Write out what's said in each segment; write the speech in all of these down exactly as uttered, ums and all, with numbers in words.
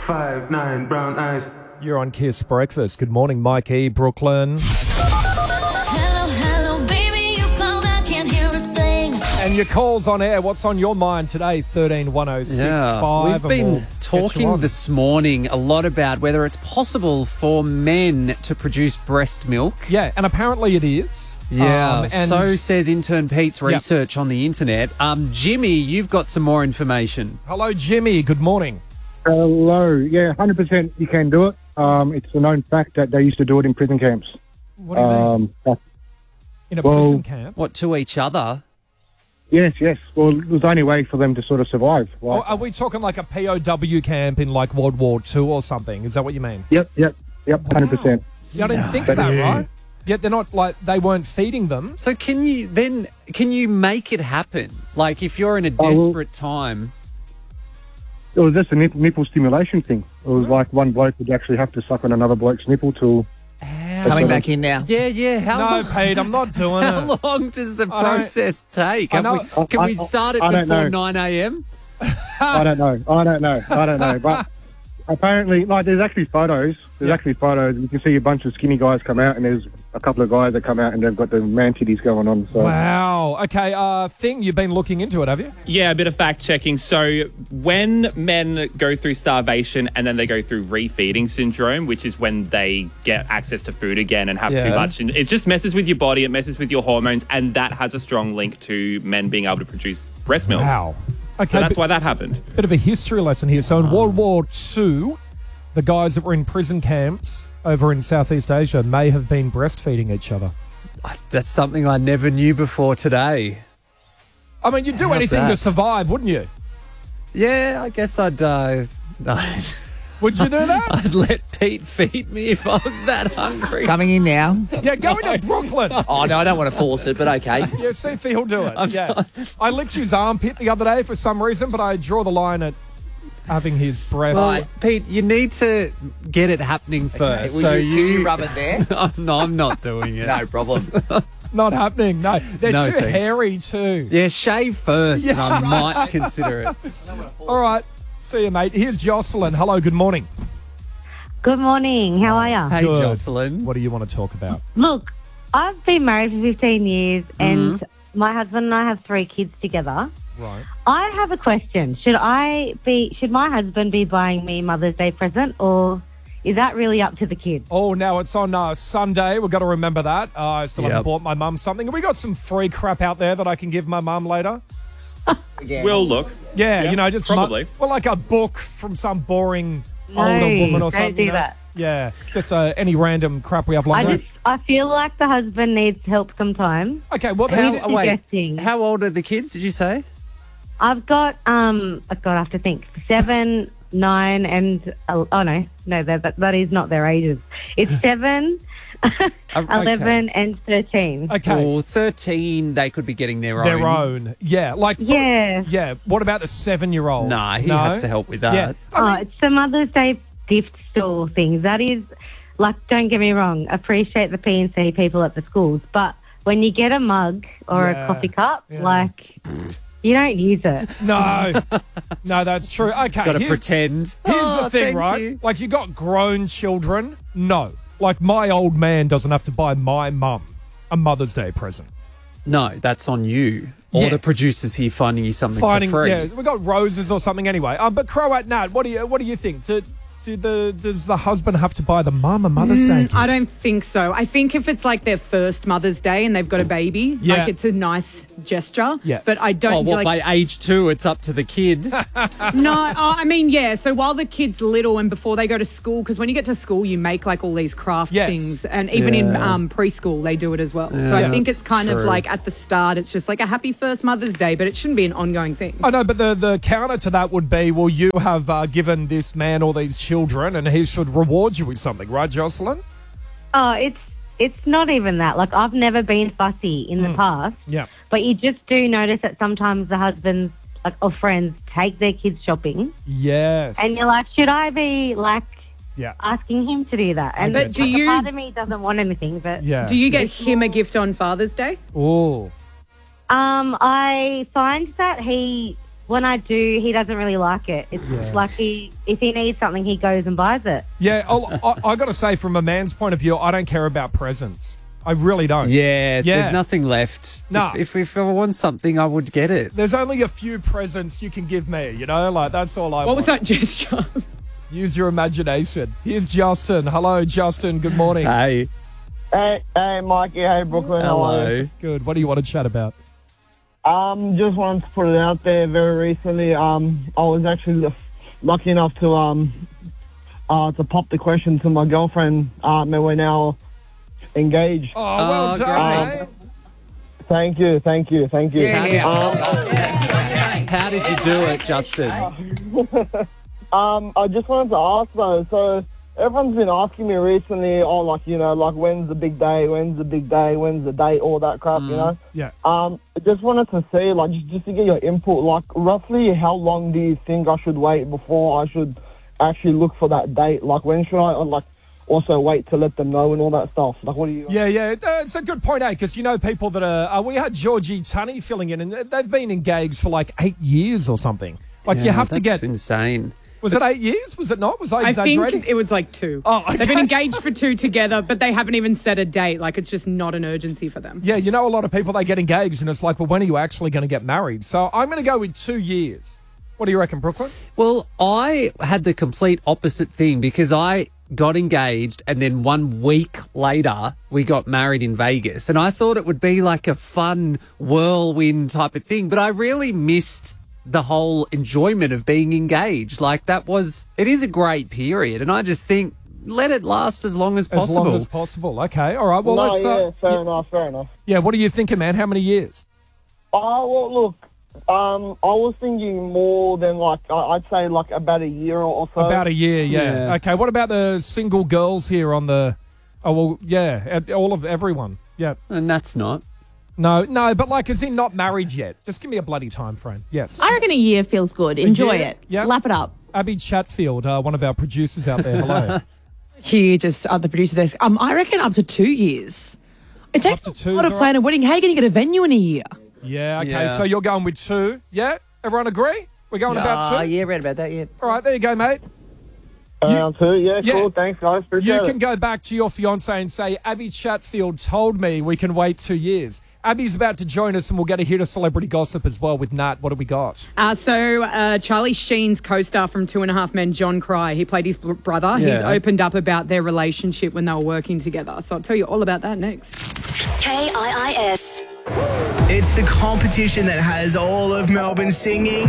five nine, brown eyes. You're on Kiss Breakfast. Good morning, Mike E, Brooklyn. Hello, hello, baby, you called, I can't hear a thing. And your calls on air. What's on your mind today? thirteen one oh six five. We've been talking this morning a lot about whether it's possible for men to produce breast milk. Yeah, and apparently it is. Yeah, Um, and so says intern Pete's Yep. research on the internet. Um, Jimmy, you've got some more information. Hello, Jimmy. Good morning. Hello. Yeah, one hundred percent you can do it. Um, it's a known fact that they used to do it in prison camps. What do you mean? Um, that- In a well- prison camp? What, to each other? yes, yes. Well, it was the only way for them to sort of survive. Like, Or are we talking like a P O W camp in like World War Two or something? Is that what you mean? Yep, yep, yep, one hundred percent. Yeah, I didn't think of that, right? Yet they're not like, they weren't feeding them. So can you then, can you make it happen? Like if you're in a Oh, well- desperate time... It was just a nip- nipple stimulation thing. It was like one bloke would actually have to suck on another bloke's nipple till... Coming back in now. Yeah, yeah. How No, long, Pete, I'm not doing how it. long does the I don't- process take? I Have know- we, can I- we I- start it I don't before know. nine a.m.? I don't know. I don't know. I don't know. But apparently, like, there's actually photos. There's Yeah. actually photos. You can see a bunch of skinny guys come out, and there's a couple of guys that come out, and they've got the man titties going on. So. Wow. Okay, uh, Thing, you've been looking into it, have you? Yeah, a bit of fact checking. So when men go through starvation and then they go through refeeding syndrome, which is when they get access to food again and have Yeah. too much, and it just messes with your body, it messes with your hormones, and that has a strong link to men being able to produce breast milk. Wow. Okay, So that's bit, why that happened. bit of a history lesson here. So in World War Two, the guys that were in prison camps over in Southeast Asia may have been breastfeeding each other. That's something I never knew before today. I mean, you'd do How's anything to that? survive, wouldn't you? Yeah, I guess I'd, uh, Would you do that? I'd let Pete feed me if I was that hungry. Coming in now. Yeah, go into Brooklyn. Oh, no, I don't want to force it, but okay. Yeah, see if he'll do it. Yeah. I licked his armpit the other day for some reason, but I draw the line at having his breast. Right, Pete, you need to get it happening first. Will so you, will you rub it there? Oh, no, I'm not doing it. No problem. Not happening. No, they're No, too thanks. hairy too. Yeah, shave first, and I might consider it. All right. See you, mate. Here's Jocelyn. Hello, good morning. Good morning. How are you? Hey, Good. Jocelyn. What do you want to talk about? Look, I've been married for fifteen years and Mm-hmm. my husband and I have three kids together. Right. I have a question. Should I be should my husband be buying me Mother's Day present, or is that really up to the kids? Oh, now it's on uh, Sunday. We've got to remember that. Uh, I still Yep. haven't bought my mum something. Have we got some free crap out there that I can give my mum later? We'll look. Yeah, Yeah, you know, just mu- probably. well, like a book from some boring No, older woman or don't something. do you know? that. Yeah, just uh, any random crap we have I lying. just I feel like the husband needs help sometimes. Okay, well, How, then, He's wait, suggesting. how old are the kids, did you say? I've got um I've got I have to think seven, nine, and uh, oh no, no that that, that is not their ages. It's seven, eleven, and thirteen. okay, Or thirteen, they could be getting their own. their own. Yeah, like for- Yeah. yeah. What about the seven-year-old? Nah, he has to help with that. Yeah, Oh, it's the Mother's Day gift store things. That is, like, don't get me wrong, appreciate the P and C people at the schools, but when you get a mug or Yeah, a coffee cup, yeah. like, you don't use it. no, no, that's true. Okay, Got to here's, pretend. here's Oh, the thing, thank right? you. Like, you got grown children. No, like my old man doesn't have to buy my mum a Mother's Day present. No, that's on you. Or Yeah. the producers here finding you something Finding, for free. yeah, we got roses or something anyway. Um, but Croat Nat, what do you what do you think? Do, do the does the husband have to buy the mum a Mother's Day gift? I don't think so. I think if it's like their first Mother's Day and they've got a baby, Yeah. like it's a nice gesture. Yes. But I don't Oh, well, like. by age two, it's up to the kid. No, oh, I mean, yeah. So while the kid's little and before they go to school, because when you get to school, you make like all these craft Yes. things, and even in Yeah. um, preschool, they do it as well. so Yeah, I think that's it's kind true. of like at the start, it's just like a happy first Mother's Day, but it shouldn't be an ongoing thing. I know, but the, the counter to that would be, well, you have uh, given this man all these children and he should reward you with something, right, Jocelyn? Oh, it's it's not even that. Like, I've never been fussy in the past, Yeah. but you just do notice that sometimes the husbands, like, or friends take their kids shopping, Yes. and you're like, should I be, like, yeah. asking him to do that? And But do like, you- a part of me doesn't want anything, but Yeah. Do you get him a gift on Father's Day? Oh. um, I find that he when I do, he doesn't really like it. It's Yeah. like he, if he needs something, he goes and buys it. Yeah, I'll, I, I got to say, from a man's point of view, I don't care about presents. I really don't. Yeah, Yeah. there's nothing left. No. If, if, if I want something, I would get it. There's only a few presents you can give me, you know? Like, that's all I What want. was that gesture? Use your imagination. Here's Justin. Hello, Justin. Good morning. Hey. Hey, hey, Mikey. Hey, Brooklyn. How are you? Hello. Good. What do you want to chat about? Um, just wanted to put it out there. Very recently, um, I was actually l- lucky enough to um, uh, to pop the question to my girlfriend. Um, and we're now engaged. Oh, well Oh, done, great. mate. Thank you, thank you, thank you. Yeah. Um, How did you do it, Justin? um, I just wanted to ask though. So everyone's been asking me recently, oh, like you know, like when's the big day? When's the big day? When's the date? All that crap, you know. Yeah. Um, I just wanted to see, like, just, just to get your input, like, roughly how long do you think I should wait before I should actually look for that date? Like, when should I, like, also wait to let them know and all that stuff? Like, what do you... Yeah, yeah. uh, It's a good point, eh? Because you know people that are... Uh, we had Georgie Tunney filling in, and they've been engaged for like eight years or something. Like, you Yeah, have to that's get... insane. Was it eight years? Was it not? Was I I exaggerating? think it was like two. Oh, okay. They've been engaged for two together, but they haven't even set a date. Like, it's just not an urgency for them. Yeah, you know, a lot of people, they get engaged, and it's like, well, when are you actually going to get married? So I'm going to go with two years. What do you reckon, Brooklyn? Well, I had the complete opposite thing because I got engaged and then one week later we got married in Vegas. And I thought it would be like a fun whirlwind type of thing, but I really missed the whole enjoyment of being engaged. Like that was, it is a great period. And I just think, let it last as long as possible. As long as possible. Okay. All right. Well, no, let's... yeah, Uh, fair yeah, enough, fair enough. yeah, what are you thinking, man? How many years? Oh, well, look, um, I was thinking more than, like, I- I'd say, like, about a year or so. About a year, yeah. Yeah. Okay, what about the single girls here on the... Oh, well, yeah, e- all of everyone. Yeah. And that's not. No, no, but like, as in not married yet. Just give me a bloody time frame. Yes. I reckon a year feels good. Enjoy year? it. Yeah. Lap it up. Abby Chatfield, uh, one of our producers out there. Hello. Here, just at the producer desk. Um, I reckon up to two years. It takes Up to two a lot is to plan a wedding. How are you going to get a venue in a year? Yeah, okay, Yeah. so you're going with two. Yeah? Everyone agree? We're going about two? Oh, yeah, read about that, yeah. All right, there you go, mate. Around two, yeah, Yeah. cool, thanks, guys, appreciate You it. can go back to your fiance and say, Abby Chatfield told me we can wait two years. Abby's about to join us, and we'll get a hit of celebrity gossip as well with Nat. What do we got? Uh, so uh, Charlie Sheen's co-star from Two and a Half Men, John Crye, he played his br- brother. He's Yeah. opened up about their relationship when they were working together. So I'll tell you all about that next. K I I S. It's the competition that has all of Melbourne singing.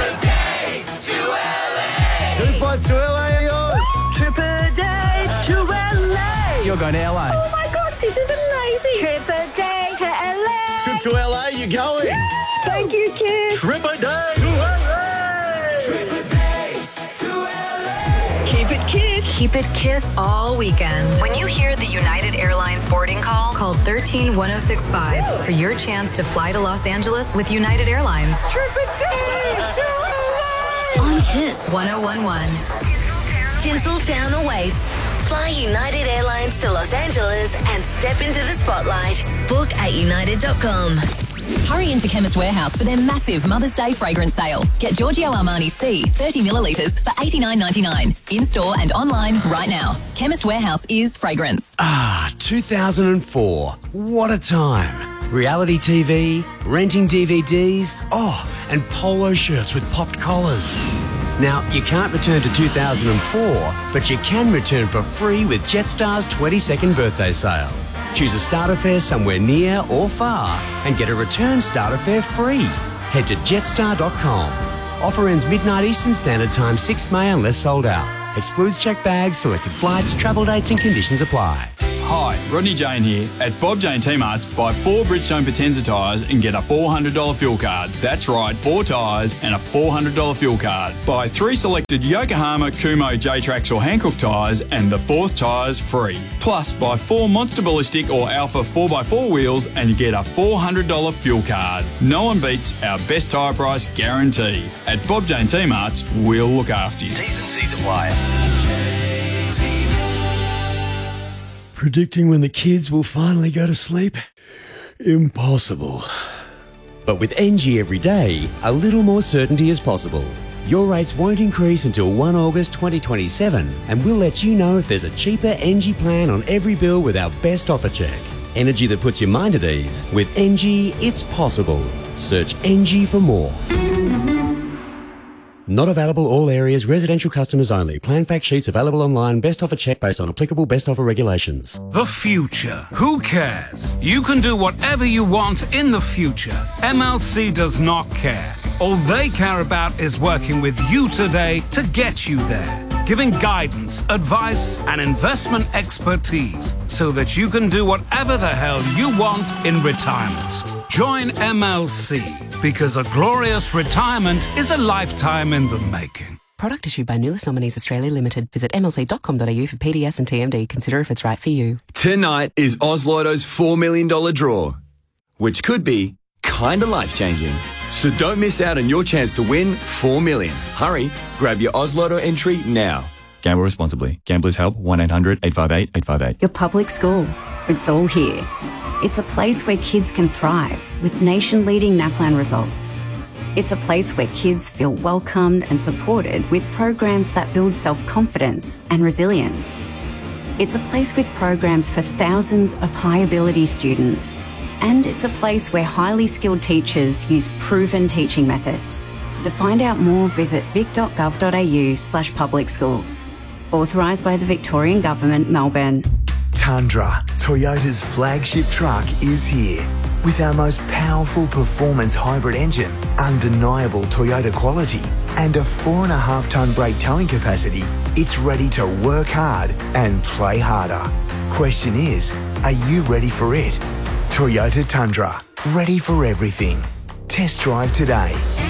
Two flights to L A are yours. Trip a day to L A. You're going to L A. Oh my God, this is amazing. Trip a day to L A. Trip to L A, you're going. Thank you, kids. Trip a day to L A. Trip a day to L A. Keep it kids. Keep it Kiss all weekend. When you hear the United Airlines boarding call, call one three one oh six five for your chance to fly to Los Angeles with United Airlines. Trip a day to L A. On Kiss one oh one one. Tinseltown awaits. Fly United Airlines to Los Angeles and step into the spotlight. Book at united dot com. Hurry into Chemist Warehouse for their massive Mother's Day fragrance sale. Get Giorgio Armani C thirty millilitres for eighty-nine ninety-nine. In-store and online right now. Chemist Warehouse is fragrance. Ah, two thousand four. What a time. Reality T V, renting D V Ds, oh, and polo shirts with popped collars. Now, you can't return to two thousand four, but you can return for free with Jetstar's twenty-second birthday sale. Choose a starter fare somewhere near or far and get a return starter fare free. Head to jetstar dot com. Offer ends midnight Eastern Standard Time, sixth of May unless sold out. Excludes checked bags, selected flights, travel dates and conditions apply. Hi, Rodney Jane here. At Bob Jane T-Marts, buy four Bridgestone Potenza tyres and get a four hundred dollars fuel card. That's right, four tyres and a four hundred dollars fuel card. Buy three selected Yokohama, Kumo, J-Trax or Hankook tyres and the fourth tyre's free. Plus, buy four Monster Ballistic or Alpha four by four wheels and you get a four hundred dollars fuel card. No one beats our best tyre price guarantee. At Bob Jane T-Marts, we'll look after you. T's and C's apply. Predicting when the kids will finally go to sleep? Impossible. But with N G every day, a little more certainty is possible. Your rates won't increase until the first of August twenty twenty-seven, and we'll let you know if there's a cheaper N G plan on every bill with our best offer check. Energy that puts your mind at ease. With N G, it's possible. Search N G for more. Not available all areas, residential customers only. Plan fact sheets available online. Best offer check based on applicable best offer regulations. The future. Who cares? You can do whatever you want in the future. M L C does not care. All they care about is working with you today to get you there. Giving guidance, advice, and investment expertise so that you can do whatever the hell you want in retirement. Join M L C because a glorious retirement is a lifetime in the making. Product issued by Nulis Nominees Australia Limited. Visit m l c dot com dot a u for P D S and T M D. Consider if it's right for you. Tonight is Oz Lotto's four million dollars draw, which could be kinda life-changing. So don't miss out on your chance to win four million dollars. Hurry, grab your Oz Lotto entry now. Gamble responsibly. Gamblers Help, one eight hundred eight five eight eight five eight. Your public school. It's all here. It's a place where kids can thrive with nation-leading NAPLAN results. It's a place where kids feel welcomed and supported with programs that build self-confidence and resilience. It's a place with programs for thousands of high-ability students. And it's a place where highly skilled teachers use proven teaching methods. To find out more, visit vic dot gov dot a u slash public schools. Authorised by the Victorian Government, Melbourne. Tundra, Toyota's flagship truck, is here. With our most powerful performance hybrid engine, undeniable Toyota quality, and a four and a half tonne brake towing capacity, it's ready to work hard and play harder. Question is, are you ready for it? Toyota Tundra, ready for everything. Test drive today.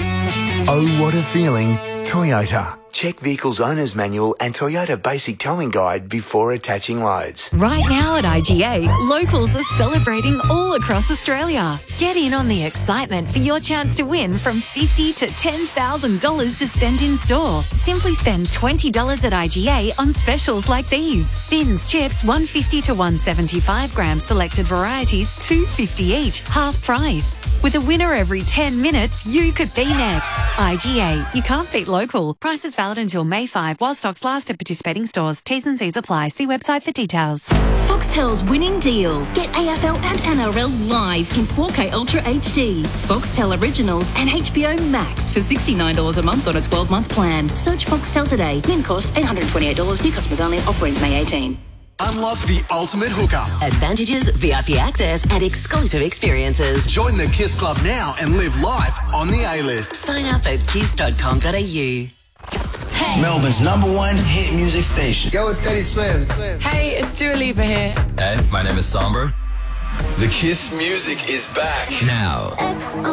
Oh, what a feeling, Toyota. Check Vehicle's Owner's Manual and Toyota Basic Towing Guide before attaching loads. Right now at I G A, locals are celebrating all across Australia. Get in on the excitement for your chance to win from fifty dollars to ten thousand dollars to spend in store. Simply spend twenty dollars at I G A on specials like these. Bins chips, one fifty to one seventy-five grams, selected varieties, two fifty each, half price. With a winner every ten minutes, you could be next. I G A, you can't beat local. Prices valid until May fifth while stocks last at participating stores. T's and C's apply. See website for details. Foxtel's winning deal. Get A F L and N R L live in four K Ultra H D. Foxtel Originals and H B O Max for sixty-nine dollars a month on a twelve-month plan. Search Foxtel today. Min cost eight hundred twenty-eight dollars. New customers only. Offer ends May eighteenth. Unlock the ultimate hookup. Advantages, V I P access, and exclusive experiences. Join the KISS Club now and live life on the A-list. Sign up at kiss dot com dot a u. Hey. Melbourne's number one hit music station. Go with Teddy Swims. Hey, it's Dua Lipa here. Hey, my name is Samber. The KISS music is back now.